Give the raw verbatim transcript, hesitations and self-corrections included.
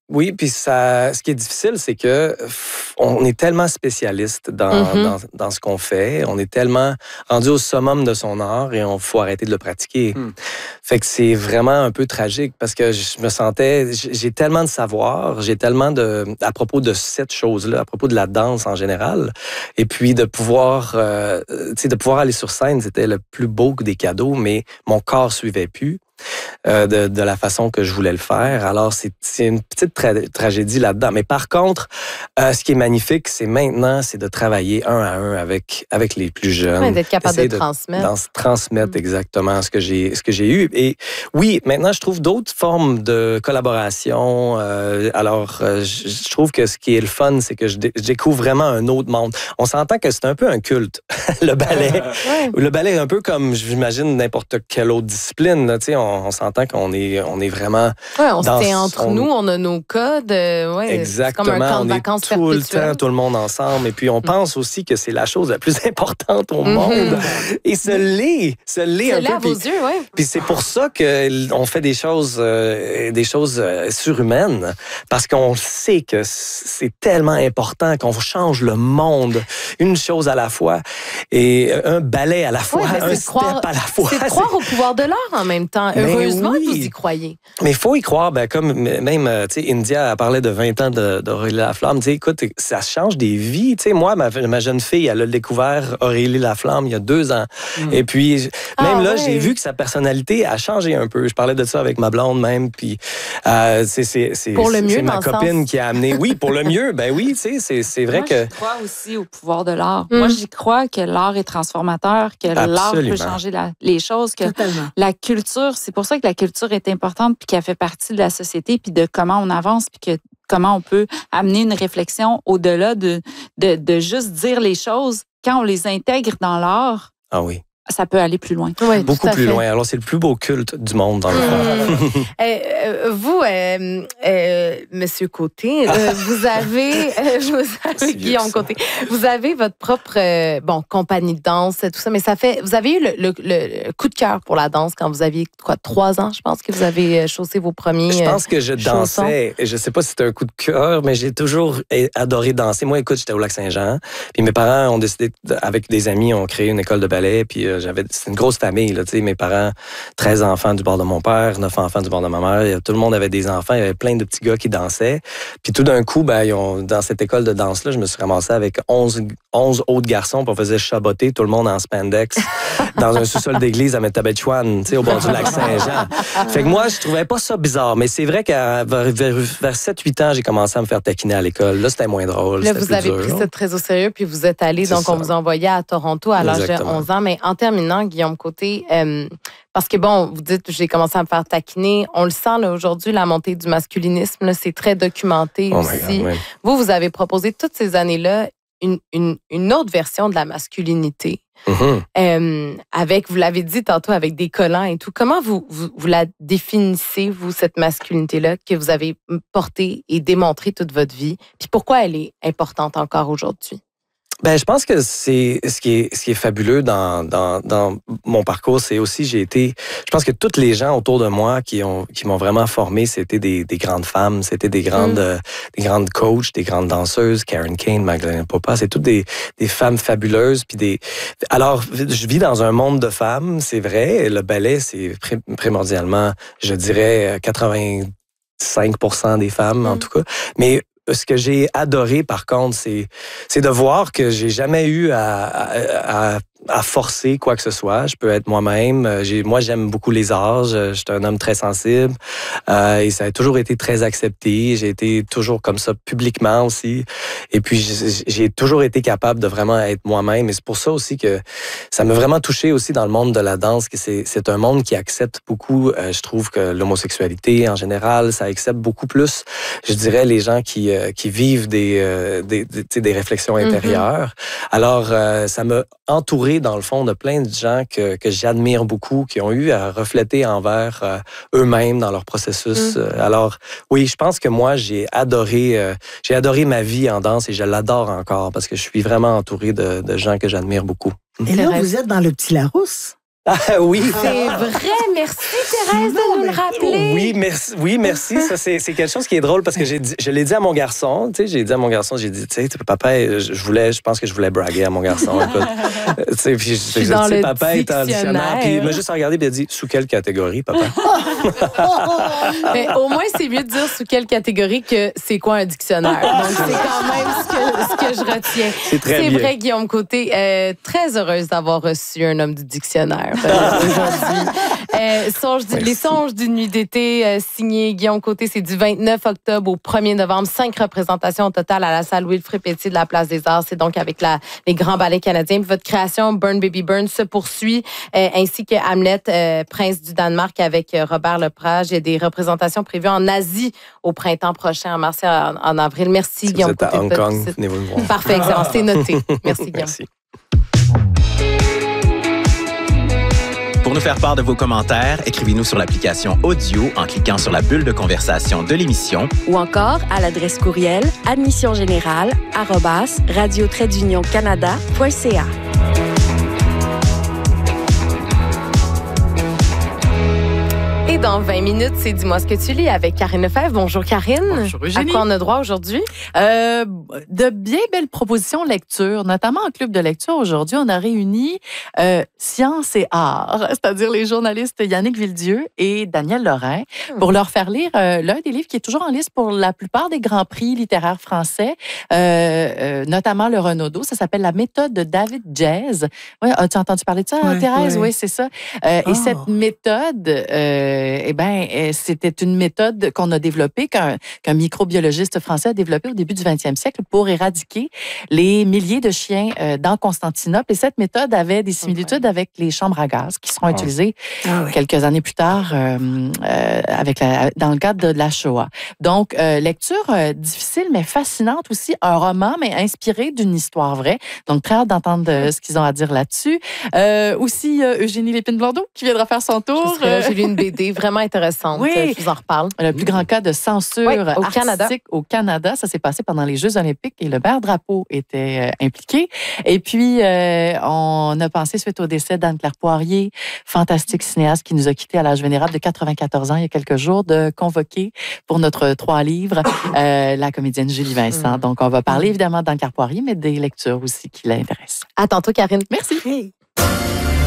Oui, puis ça, ce qui est difficile, c'est que on est tellement spécialiste dans, Mm-hmm. dans, dans ce qu'on fait, on est tellement rendu au summum de son art et on faut arrêter de le pratiquer. Mm. Fait que c'est vraiment un peu tragique parce que je me sentais, j'ai tellement de savoir, j'ai tellement de, à propos de cette chose-là, à propos de la danse en général, et puis de pouvoir, euh, tu sais, de pouvoir aller sur scène, c'était le plus beau des cadeaux, mais mon corps suivait plus. Euh, de, de la façon que je voulais le faire. Alors, c'est, c'est une petite tra- tragédie là-dedans. Mais par contre, euh, ce qui est magnifique, c'est maintenant, c'est de travailler un à un avec, avec les plus jeunes. Ouais, d'être capable de, de transmettre. Dans, transmettre Mm. exactement ce que, j'ai, ce que j'ai eu. Et oui, maintenant, je trouve d'autres formes de collaboration. Euh, alors, euh, je, je trouve que ce qui est le fun, c'est que je, dé- je découvre vraiment un autre monde. On s'entend que c'est un peu un culte, le ballet. Ouais. Le ballet est un peu comme, j'imagine, n'importe quelle autre discipline. Là, tu sais, on, on s'entend qu'on est, on est vraiment... Ouais, on dans- se tient entre on- nous, on a nos codes. euh, ouais, Exactement, c'est comme un camp on de est vacances tout le perpétuel. temps, tout le monde ensemble. Et puis, on pense aussi que c'est la chose la plus importante au monde. Et ce l'est, ce l'est C'est un là peu. à vos Puis, yeux, oui. puis c'est pour ça qu'on fait des choses, euh, des choses euh, surhumaines, parce qu'on sait que c'est tellement important qu'on change le monde, une chose à la fois, et un ballet à la fois, Ouais, mais un c'est de step croire- à la fois. C'est de croire au pouvoir de l'art en même temps. Mais Heureusement oui. que vous y croyez. Mais il faut y croire, ben, comme même, euh, tu sais, India a parlé de vingt ans de- d'Aurélie Laflamme. Tu sais, écoute, ça change des vies. Tu sais, moi, ma, ma jeune fille, elle a découvert Aurélie Laflamme il y a deux ans. Mm. Et puis, même Ah, là, ouais. j'ai vu que sa personnalité a changé un peu. Je parlais de ça avec ma blonde même. Puis, euh, c'est, c'est, c'est, Pour le mieux, c'est ma dans le copine sens. qui a amené. Oui, pour le mieux. Ben oui, tu sais, c'est, c'est vrai Moi, que. je crois aussi au pouvoir de l'art. Mm. Moi, j'y crois que l'art est transformateur, que l'art peut Absolument. changer la- les choses, que Totalement. la culture, c'est pour ça que la culture est importante, puis qu'elle fait partie de la société, puis de comment on avance, puis que comment on peut amener une réflexion au-delà de, de, de juste dire les choses. Quand on les intègre dans l'art, Ah oui. ça peut aller plus loin. Ouais, Beaucoup tout à plus fait. loin. Alors, c'est le plus beau culte du monde, dans le fond. Hum. Euh, euh, vous, euh, euh, Monsieur Côté, euh, vous avez, euh, vous avez C'est vieux Guillaume que ça. Côté, vous avez votre propre, euh, bon, compagnie de danse, tout ça, mais ça fait, vous avez eu le, le- le coup de cœur pour la danse quand vous aviez quoi, trois ans, je pense que vous avez chaussé vos premiers. Je pense que je chaussons. dansais. Je sais pas si c'était un coup de cœur, mais j'ai toujours adoré danser. Moi, écoute, j'étais au Lac-Saint-Jean. Puis mes parents ont décidé, avec des amis, ont créé une école de ballet. Puis euh, j'avais, c'était une grosse famille, là, tu sais. Mes parents, treize enfants du bord de mon père, neuf enfants du bord de ma mère. Tout le monde avait des enfants. Il y avait plein de petits gars qui dansaient. Puis tout d'un coup, ben, ils ont, dans cette école de danse-là, je me suis ramassé avec onze, onze autres garçons. Puis on faisait chaboter tout le monde en spandex dans un sous-sol d'église à Métabetchouane, tu sais, au bord du Lac-Saint-Jean. Fait que moi, je trouvais pas ça bizarre, mais c'est vrai qu'à vers, vers, vers sept huit ans, j'ai commencé à me faire taquiner à l'école. Là, c'était moins drôle. Là, c'était vous plus avez dur. pris ça très au sérieux, puis vous êtes allé, C'est donc ça. on vous a envoyé à Toronto à l'âge de Exactement. onze ans. Mais en terminant, Guillaume Côté, euh, parce que bon, vous dites, j'ai commencé à me faire taquiner. On le sent là, aujourd'hui, la montée du masculinisme, là, c'est très documenté Oh my aussi. God, ouais. Vous, vous avez proposé toutes ces années-là une, une, une autre version de la masculinité. Mhm. Euh, avec, vous l'avez dit tantôt, avec des collants et tout. Comment vous, vous, vous la définissez, vous, cette masculinité-là que vous avez portée et démontrée toute votre vie? Puis pourquoi elle est importante encore aujourd'hui? Ben, je pense que c'est ce qui est ce qui est fabuleux dans dans dans mon parcours, c'est aussi j'ai été je pense que toutes les gens autour de moi qui ont qui m'ont vraiment formé, c'était des des grandes femmes, c'était des grandes Mm. euh, des grandes coachs, des grandes danseuses, Karen Kane, Magdalena Popa, c'est toutes des des femmes fabuleuses puis des alors je vis dans un monde de femmes, c'est vrai, le ballet c'est pré- primordialement, je dirais quatre-vingt-cinq pour cent des femmes en Mm. tout cas, mais ce que j'ai adoré, par contre, c'est, c'est de voir que j'ai jamais eu à, à, à, à forcer quoi que ce soit. Je peux être moi-même. J'ai, moi, j'aime beaucoup les arts. Je, je suis un homme très sensible. Euh, et ça a toujours été très accepté. J'ai été toujours comme ça publiquement aussi. Et puis, j'ai, j'ai toujours été capable de vraiment être moi-même. Et c'est pour ça aussi que ça m'a vraiment touché aussi dans le monde de la danse. Que c'est, c'est un monde qui accepte beaucoup, euh, je trouve, que l'homosexualité en général, ça accepte beaucoup plus, je dirais, les gens qui... Euh, qui vivent des, euh, des, des, tu sais, des réflexions intérieures. Mm-hmm. Alors, euh, ça m'a entouré, dans le fond, de plein de gens que, que j'admire beaucoup, qui ont eu à refléter envers euh, eux-mêmes dans leur processus. Mm-hmm. Alors, oui, je pense que moi, j'ai adoré, euh, j'ai adoré ma vie en danse et je l'adore encore parce que je suis vraiment entouré de, de gens que j'admire beaucoup. Et là, vous êtes dans le Petit Larousse. Ah oui. C'est vrai, merci Thérèse de nous le rappeler. Oui, merci. Oui, merci. Ça, c'est, c'est quelque chose qui est drôle parce que j'ai dit, je l'ai dit à mon garçon. Tu sais, j'ai dit à mon garçon, j'ai dit, tu sais, papa, je, je voulais, je pense que je voulais braguer à mon garçon. Écoute, tu sais, puis je, je, je, dans tu sais, le papa est dans le dictionnaire. Puis il m'a juste regardé et il a dit, sous quelle catégorie, papa? Mais au moins, c'est mieux de dire sous quelle catégorie que c'est quoi un dictionnaire. Donc, c'est quand même ce que, ce que je retiens. C'est très C'est bien. vrai, Guillaume Côté. Euh, très heureuse d'avoir reçu un homme du dictionnaire euh, aujourd'hui. Euh, songe du- les songes d'une nuit d'été, euh, signé Guillaume Côté, c'est du vingt-neuf octobre au premier novembre. Cinq représentations au total à la salle Wilfrid Pelletier de la Place des Arts. C'est donc avec la, les grands ballets canadiens. Puis votre création, Burn Baby Burn, se poursuit, euh, ainsi que Hamlet, euh, Prince du Danemark, avec euh, Robert Lepage. Il y a des représentations prévues en Asie au printemps prochain, en mars et en, en avril. Merci, Si Guillaume vous êtes à Côté, de Hong votre Kong, visite. venez vous me voir. Parfait, excellent. C'est noté. Merci, Guillaume. Merci. Pour nous faire part de vos commentaires, écrivez-nous sur l'application Audio en cliquant sur la bulle de conversation de l'émission ou encore à l'adresse courriel admissiongénérale arobase radio trait d'union canada point c a. Et dans vingt minutes, c'est Dis-moi ce que tu lis avec Karine Lefebvre. Bonjour, Karine. Bonjour, Eugénie. À quoi on a droit aujourd'hui? Euh, de bien belles propositions lecture, notamment en club de lecture. Aujourd'hui, on a réuni euh, Science et Art, c'est-à-dire les journalistes Yannick Villedieu et Daniel Lorrain, Hmm. pour leur faire lire euh, l'un des livres qui est toujours en liste pour la plupart des grands prix littéraires français, euh, euh, notamment le Renaudot. Ça s'appelle La méthode de David Jazz. Ouais, as-tu entendu parler de ça, Ouais, Thérèse? ouais. Oui, c'est ça. Euh, Oh. Et cette méthode, euh, eh ben, euh, c'était une méthode qu'on a développée, qu'un, qu'un microbiologiste français a développée au début du vingtième siècle pour éradiquer les milliers de chiens euh, dans Constantinople. Et cette méthode avait des similitudes avec les chambres à gaz qui seront Oh. utilisées Ah oui. quelques années plus tard euh, euh, avec la, dans le cadre de la Shoah. Donc, euh, lecture euh, difficile mais fascinante aussi, un roman mais inspiré d'une histoire vraie. Donc, très hâte d'entendre euh, ce qu'ils ont à dire là-dessus. Euh, aussi, euh, Eugénie Lépine-Blondeau qui viendra faire son tour. Parce que là, j'ai lu une B D vraiment intéressante. Oui. Je vous en reparle. Le plus grand cas de censure Oui, au artistique Canada. au Canada. Ça s'est passé pendant les Jeux olympiques et le maire Drapeau était euh, impliqué. Et puis, euh, on a pensé, suite au décès d'Anne-Claire Poirier, fantastique cinéaste qui nous a quittés à l'âge vénérable de quatre-vingt-quatorze ans il y a quelques jours, de convoquer pour notre trois livres euh, la comédienne Julie Vincent. Donc, on va parler évidemment d'Anne-Claire Poirier, mais des lectures aussi qui l'intéressent. À tantôt, Karine. Merci. Hey.